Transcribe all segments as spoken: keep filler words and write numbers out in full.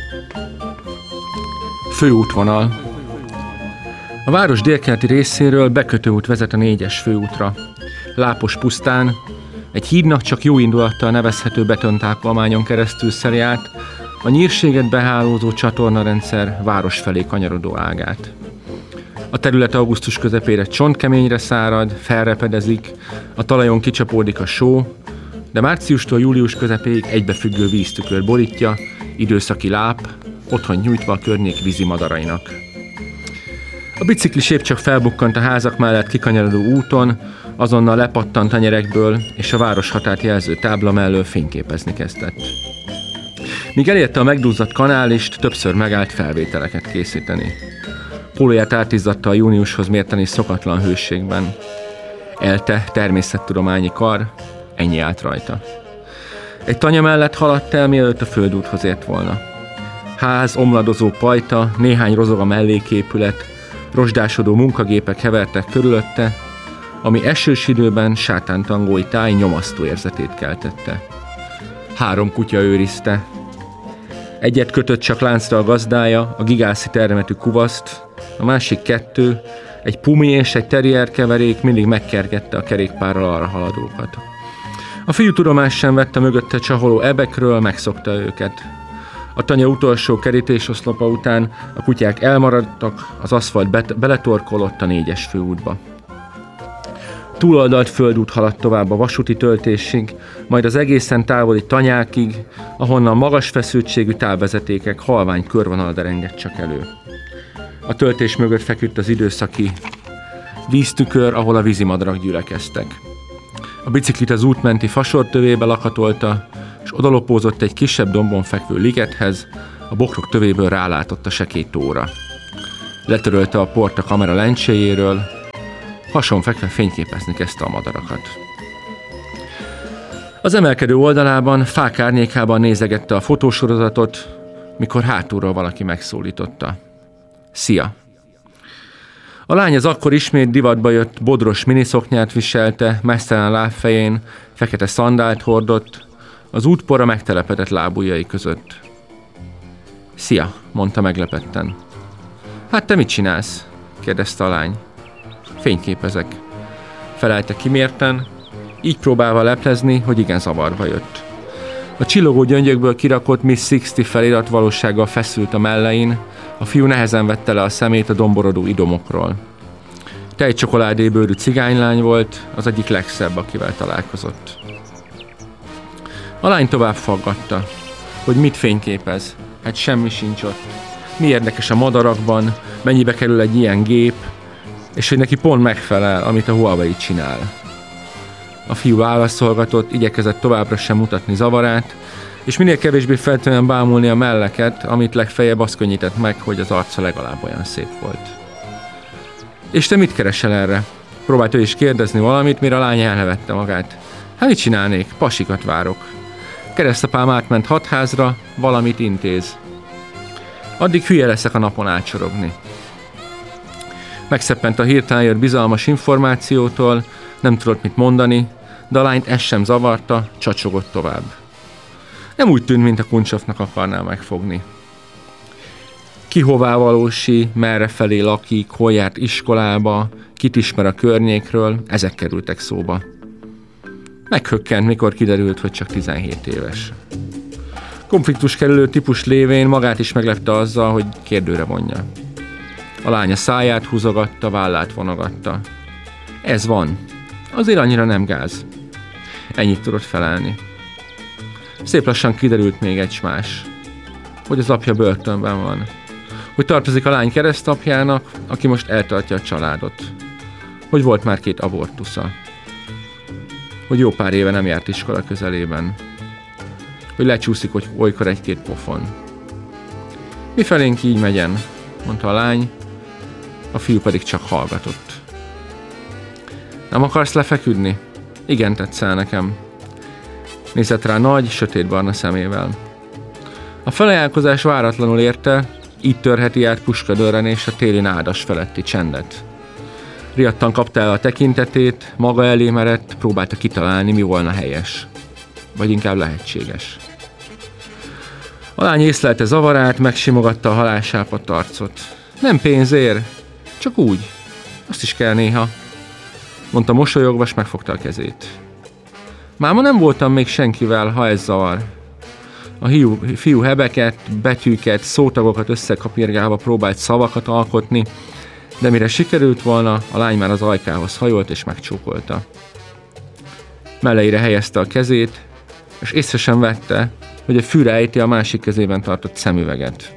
Főútvonal. A város délkeleti részéről bekötőút vezet a négyes főútra. Lápos pusztán, egy hídnak csak jó indulattal nevezhető betontápolmányon keresztül szeli át a nyírséget behálózó csatornarendszer város felé kanyarodó ágát. A terület augusztus közepére csontkeményre szárad, felrepedezik, a talajon kicsapódik a só, de márciustól július közepéig egybefüggő víztükör borítja, időszaki láp, otthon nyújtva a környék vízi madarainak. A biciklis épp csak felbukkant a házak mellett kikanyarodó úton, azonnal lepattant a nyerekből, és a városhatárt jelző tábla mellől fényképezni kezdett. Míg elérte a megduzzadt kanálist, többször megállt felvételeket készíteni. Pólóját átizzatta a júniushoz mérteni szokatlan hőségben. Elte természettudományi kar, ennyi állt rajta. Egy tanya mellett haladt el, mielőtt a földúthoz ért volna. Ház, omladozó pajta, néhány rozog a melléképület, rozsdásodó munkagépek hevertek körülötte, ami esős időben sátántangói táj nyomasztó érzetét keltette. Három kutya őrizte. Egyet kötött csak láncra a gazdája, a gigászi termetű kuvaszt, a másik kettő, egy pumi és egy terrier keverék mindig megkergette a kerékpárral arra haladókat. A fiú tudomást sem vette mögötte csaholó ebekről, megszokta őket. A tanya utolsó kerítésoszlopa után a kutyák elmaradtak, az aszfalt bet- beletorkolott a négyes főútba. Túloldalt földút haladt tovább a vasúti töltésig, majd az egészen távoli tanyákig, ahonnan magas feszültségű távvezetékek halvány körvonal derengett csak elő. A töltés mögött feküdt az időszaki víztükör, ahol a vízimadarak gyülekeztek. A biciklit az útmenti fasortövébe lakatolta, és odalopózott egy kisebb dombon fekvő ligethez, a bokrok tövéből rálátott a sekély tóra. Letörölte a port a kamera lencséjéről, hason fekve fényképezni kezdte a madarakat. Az emelkedő oldalában, fák árnyékában nézegette a fotósorozatot, mikor hátulról valaki megszólította. Szia! A lány az akkor ismét divatba jött bodros miniszoknyát viselte, meztelen lábfején, fekete szandált hordott, az útpora megtelepedett lábujjai között. Szia! Mondta meglepetten. Hát te mit csinálsz? Kérdezte a lány. Fényképezek. Felelte kimérten, így próbálva leplezni, hogy igen zavarba jött. A csillogó gyöngyökből kirakott Miss Sixty felirat valósággal feszült a mellein, a fiú nehezen vette le a szemét a domborodó idomokról. Tejcsokoládébőrű cigánylány volt, az egyik legszebb, akivel találkozott. A lány tovább faggatta, hogy mit fényképez, hát semmi sincs ott. Mi érdekes a madarakban, mennyibe kerül egy ilyen gép, és hogy neki pont megfelel, amit a Huawei csinál. A fiú válaszolgatott, igyekezett továbbra sem mutatni zavarát, és minél kevésbé feltűnően bámulni a melleket, amit legfeljebb azt könnyített meg, hogy az arca legalább olyan szép volt. És te mit keresel erre? Próbált ő is kérdezni valamit, mire a lány elnevette magát. Hát mit csinálnék? Pasikat várok. Keresztapám átment hatházra, valamit intéz. Addig hülye leszek a napon átsorogni. Megszeppent a hirtelen jött bizalmas információtól, nem tudott mit mondani, de a lányt ez sem zavarta, csacsogott tovább. Nem úgy tűnt, mint a kuncsofnak akarná megfogni. Ki hová valósi, merre felé lakik, hol járt iskolába, kit ismer a környékről, ezek kerültek szóba. Meghökkent, mikor kiderült, hogy csak tizenhét éves. Konfliktus kerülő típus lévén magát is meglepte azzal, hogy kérdőre vonja. A lánya száját húzogatta, vállát vonogatta. Ez van. Azért annyira nem gáz. Ennyit tudott felelni. Szép lassan kiderült még egy más, hogy az apja börtönben van. Hogy tartozik a lány keresztapjának, aki most eltartja a családot. Hogy volt már két abortusza. Hogy jó pár éve nem járt iskola közelében. Hogy lecsúszik, hogy olykor egy-két pofon. Mifelénk így megyen, mondta a lány, a fiú pedig csak hallgatott. Nem akarsz lefeküdni? Igen, tetszel nekem. Nézett rá nagy, sötétbarna szemével. A felajánlkozás váratlanul érte, így törheti át puskadörrenés a téli nádas feletti csendet. Riadtan kapta el a tekintetét, maga elé merett, próbálta kitalálni, mi volna helyes. Vagy inkább lehetséges. A lány észlelte zavarát, megsimogatta a halálsápadt arcot. Nem pénzért, csak úgy. Azt is kell néha, mondta mosolyogva, s megfogta a kezét. Máma nem voltam még senkivel, ha ez zavar. A hiú, fiú hebeket, betűket, szótagokat összekapirgálva próbált szavakat alkotni, de mire sikerült volna, a lány már az ajkához hajolt és megcsókolta. Melleire helyezte a kezét, és észre sem vette, hogy a fűre ejti a másik kezében tartott szemüveget.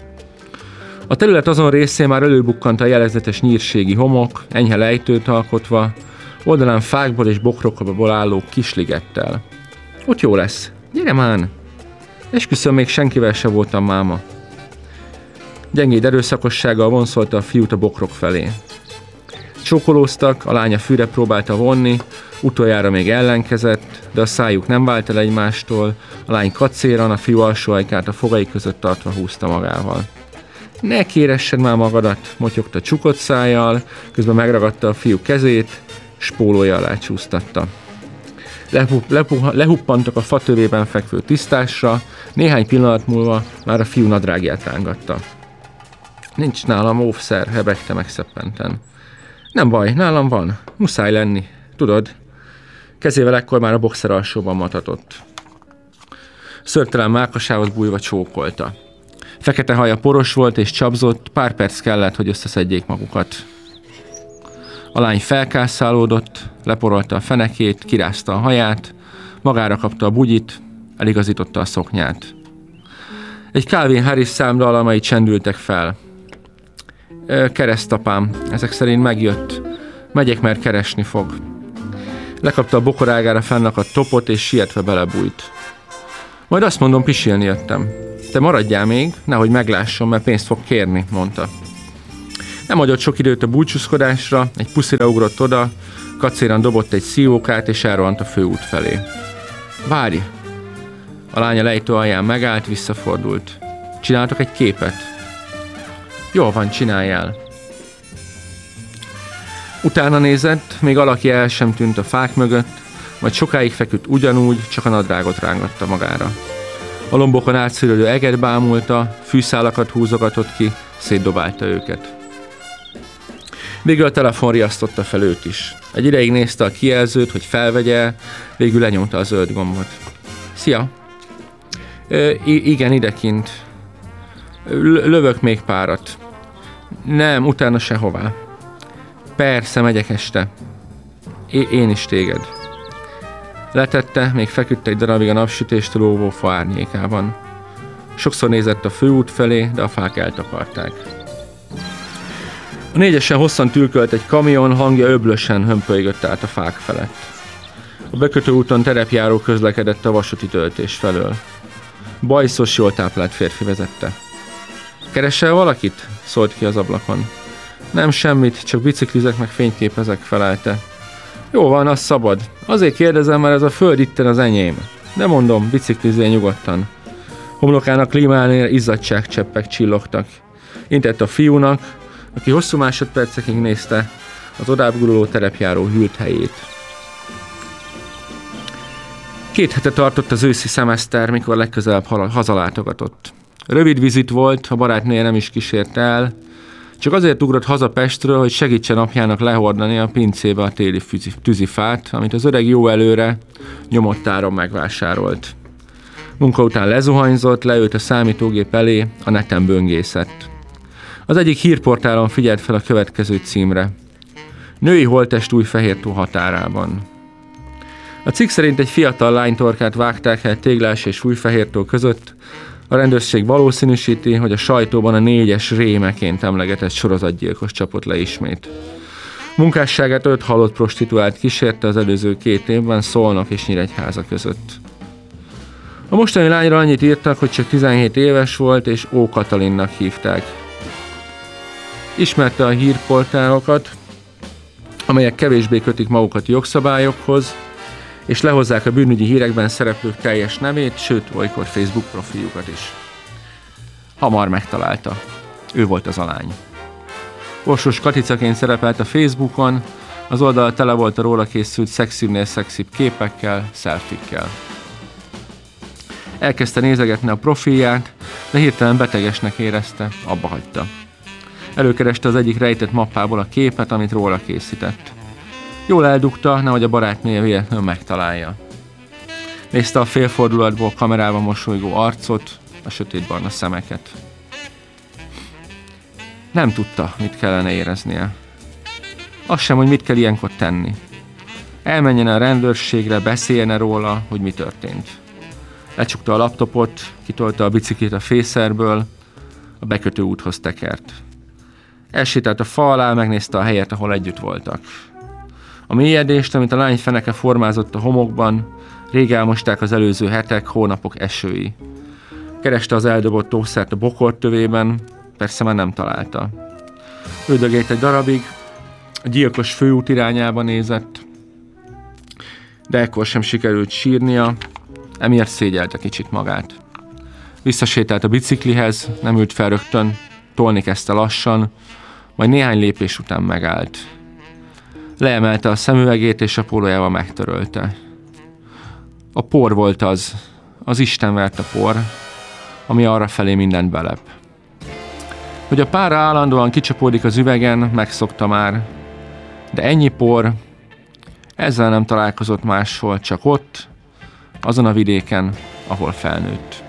A terület azon részén már előbukkant a jellegzetes nyírségi homok, enyhe lejtőt alkotva, oldalán fákból és bokrokból álló kisligettel. Ott jó lesz, gyere már! Esküszöm, még senkivel se voltam máma. Gyengéd erőszakossággal vonszolta a fiút a bokrok felé. Csókolóztak, a lánya fűre próbálta vonni, utoljára még ellenkezett, de a szájuk nem vált el egymástól, a lány kacéran, a fiú alsó ajkát a fogai között tartva húzta magával. Ne kéressed már magadat, motyogta csukott szájjal, közben megragadta a fiú kezét, s pólója alá csúsztatta. Lepu- lepu- lehuppantak a fatövében fekvő tisztásra, néhány pillanat múlva már a fiú nadrágját rángatta. Nincs nálam óvszer, hebegte megszeppenten. Nem baj, nálam van, muszáj lenni, tudod. Kezével ekkor már a boxer alsóban matatott. Szörtelen mákasához bújva csókolta. Fekete haja poros volt és csapzott, pár perc kellett, hogy összeszedjék magukat. A lány felkászálódott, leporolta a fenekét, kirázta a haját, magára kapta a bugyit, eligazította a szoknyát. Egy Calvin Harris számdalamai csendültek fel. Keresztapám, ezek szerint megjött. Megyek, mert keresni fog. Lekapta a bokorágára fennakadt topot, és sietve belebújt. Majd azt mondom, pisilni jöttem. Te maradjál még, nehogy meglásson, mert pénzt fog kérni, mondta. Nem adott sok időt a búcsúzkodásra, egy puszira ugrott oda, kacéran dobott egy szívókát, és elrohant a főút felé. Várj! A lánya lejtő alján megállt, visszafordult. Csináltok egy képet? Jól van, csináljál. Utána nézett, még alakja el sem tűnt a fák mögött, majd sokáig feküdt ugyanúgy, csak a nadrágot rángatta magára. A lombokon átszűrődő eget bámulta, fűszálakat húzogatott ki, szétdobálta őket. Végül a telefon riasztotta fel őt is. Egy ideig nézte a kijelzőt, hogy felvegye, végül lenyomta a zöld gombot. Szia! Ö, igen, idekint. L- lövök még párat. Nem, utána sehová. Persze, megyek este. É- én is téged. Letette, még feküdt egy darabig a napsütéstől óvó fa árnyékában. Sokszor nézett a főút felé, de a fák eltakarták. A négyesen hosszan tülkölt egy kamion, hangja öblösen hömpölygött át a fák felett. A bekötőúton terepjáró közlekedett a vasúti töltés felől. Bajszos, jól táplált férfi vezette. Keresel valakit? Szólt ki az ablakon. Nem semmit, csak biciklizek meg fényképezek, felelte. Jó van, az szabad. Azért kérdezem, mert ez a föld itten az enyém. De mondom, biciklizél nyugodtan. Homlokán a klímánél izzadságcseppek csillogtak. Intett a fiúnak, aki hosszú másodpercekig nézte az odább guruló terepjáró hűlt helyét. Két hete tartott az őszi szemeszter, mikor legközelebb hazalátogatott. Rövid vizit volt, a barátnője nem is kísérte el, csak azért ugrott haza Pestről, hogy segítsen apjának lehordani a pincébe a téli tűzifát, amit az öreg jó előre nyomott áron megvásárolt. Munka után lezuhanyzott, leült a számítógép elé, a neten böngészett. Az egyik hírportálon figyelt fel a következő címre. Női holttest Újfehértó határában. A cikk szerint egy fiatal lány torkát vágták el Téglás és Újfehértó között. A rendőrség valószínűsíti, hogy a sajtóban a négyes rémeként emlegetett sorozatgyilkos csapott le ismét. Munkásságát öt halott prostituált kísérte az előző két évben Szolnok és Nyíregyháza között. A mostani lányra annyit írtak, hogy csak tizenhét éves volt, és Ó. Katalinnak hívták. Ismerte a hírportálokat, amelyek kevésbé kötik magukat jogszabályokhoz, és lehozzák a bűnügyi hírekben szereplők teljes nevét, sőt, olykor Facebook profiljukat is. Hamar megtalálta. Ő volt az a lány. Orsos Katicaként szerepelt a Facebookon, az oldal tele volt a róla készült szexibbnél szexibb képekkel, szelfikkel. Elkezdte nézegetni a profilját, de hirtelen betegesnek érezte, abba hagyta. Előkereste az egyik rejtett mappából a képet, amit róla készített. Jól eldugta, nehogy a barátnője véletlenül megtalálja. Nézte a félfordulatból kamerában mosolygó arcot, a sötétbarna szemeket. Nem tudta, mit kellene éreznie. Azt sem, hogy mit kell ilyenkor tenni. Elmenjen a rendőrségre, beszéljen róla, hogy mi történt. Lecsukta a laptopot, kitolta a biciklit a fészerből, a bekötő úthoz tekert. Elsétált a fa alá, megnézte a helyet, ahol együtt voltak. A mélyedést, amit a lány feneke formázott a homokban, rég elmosták az előző hetek, hónapok esői. Kereste az eldobott ószert a bokortövében, persze már nem találta. Üldögélt egy darabig, a gyilkos főút irányába nézett, de ekkor sem sikerült sírnia, emiatt szégyelte kicsit magát. Visszasétált a biciklihez, nem ült fel rögtön, tolni kezdte lassan, majd néhány lépés után megállt. Leemelte a szemüvegét, és a pólójával megtörölte. A por volt az, az Isten vert a por, ami arra felé mindent belep. Hogy a pára állandóan kicsapódik az üvegen, megszokta már, de ennyi por, ezzel nem találkozott máshol, csak ott, azon a vidéken, ahol felnőtt.